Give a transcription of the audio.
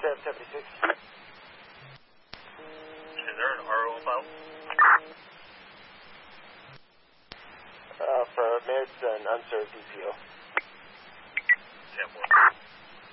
76. Is there an RO about? For mids and unserved DPO. 10-1.